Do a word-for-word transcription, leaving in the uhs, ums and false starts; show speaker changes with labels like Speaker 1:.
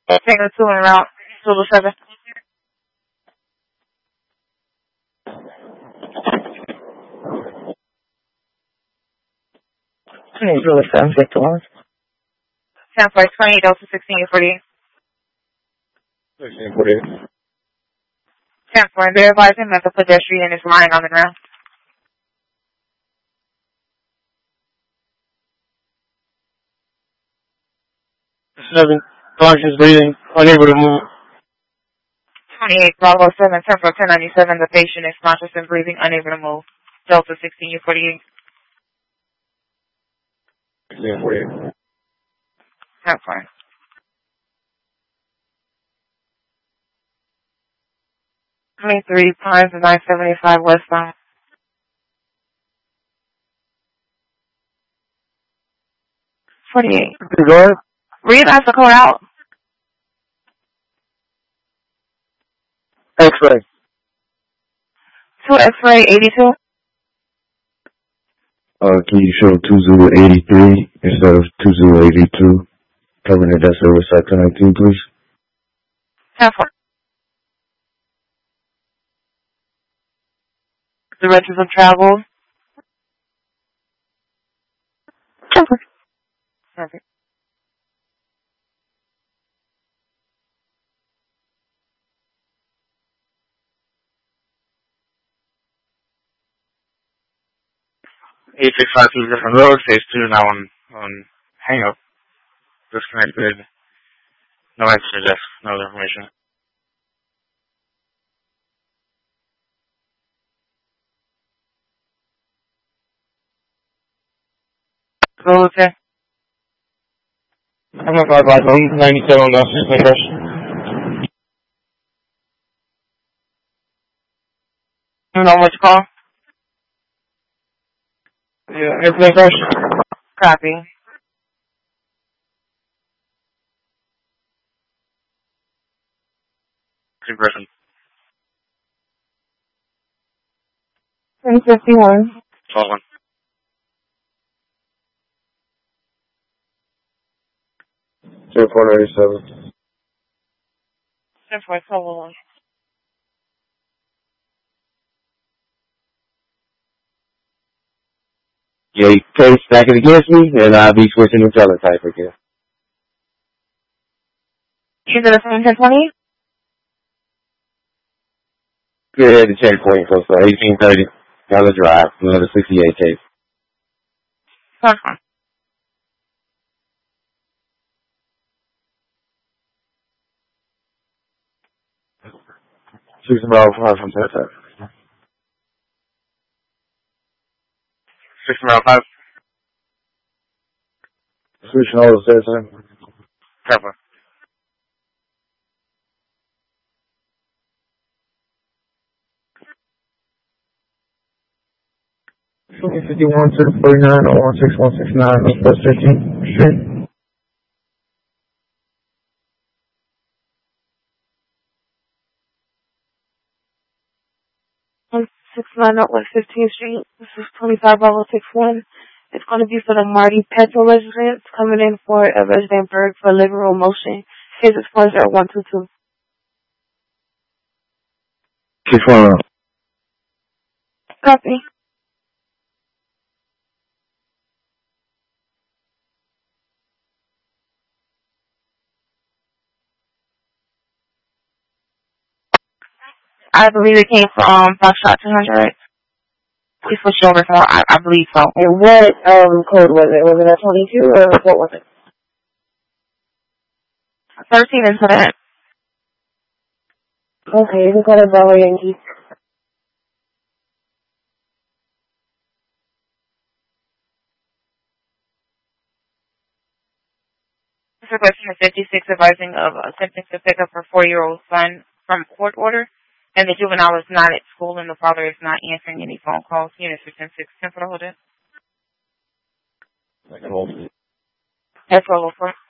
Speaker 1: Tango two en route, Zulu seven.
Speaker 2: Zulu seven, Victor one.
Speaker 1: ten four, twenty-eight, Delta sixteen forty-eight.
Speaker 3: sixteen forty-eight.
Speaker 1: ten four, they're advising that the pedestrian is lying on the ground.
Speaker 3: seven, conscious breathing, unable to move.
Speaker 1: twenty-eight, Bravo seven, ten four, ten ninety-seven, the patient is conscious and breathing, unable to move. Delta sixteen forty-eight.
Speaker 3: sixteen forty-eight.
Speaker 1: ten four. twenty-three, Pines and nine seventy-five westbound. forty-eight.
Speaker 3: Go ahead.
Speaker 1: Read that's the code out.
Speaker 3: X-ray.
Speaker 1: two X-ray eighty-two.
Speaker 4: Uh, can you show two zero eighty-three instead of two zero eighty-two? Covering the death over site nineteen, please.
Speaker 1: ten four. Directions of travel. ten four. Perfect.
Speaker 3: eight six five two different roads, phase two now on, on hang up. Disconnected. No extra desk, no other information.
Speaker 1: Go with it.
Speaker 3: I'm not going to go ninety-seven on the crush.
Speaker 1: You know what to call?
Speaker 3: Yeah, airplane crash.
Speaker 1: Copy.
Speaker 3: Two person.
Speaker 1: ten fifty-one.
Speaker 3: twelve one.
Speaker 4: Zero four ninety-seven.
Speaker 1: ten four, twelve one.
Speaker 4: Yeah, you case stacking against me, and I'll be switching to teletype again.
Speaker 1: Is it a ten twenty?
Speaker 4: Go ahead to checkpoint, so so eighteen thirty. Dollar Drive, another sixty-eight case.
Speaker 1: Uh-huh.
Speaker 4: Six mile five from teletype.
Speaker 3: Six mile five.
Speaker 4: Switching all the teletype.
Speaker 3: Cover.
Speaker 2: fifty-one to the forty-nine oh one six one six nine, Northwest fifteenth Street.
Speaker 1: one six nine Northwest fifteenth Street. This is twenty-five Bravo six one. It's going to be for the Marty Petro residents coming in for a resident Berg for liberal motion. His is four zero one two two.
Speaker 4: Six one.
Speaker 1: Copy. I believe it came from Foxtrot two hundred. We switched over, so I, I believe so.
Speaker 2: And what um code was it? Was it a twenty-two or what was it?
Speaker 1: thirteen incident.
Speaker 2: Okay, you can call it Bravo Yankee.
Speaker 1: This is question fifty-six advising of attempting to pick up her four-year-old son from court order, and the juvenile is not at school and the father is not answering any phone calls. Unit for ten six, ten for the hold it.
Speaker 4: Like an old.
Speaker 1: That's all over.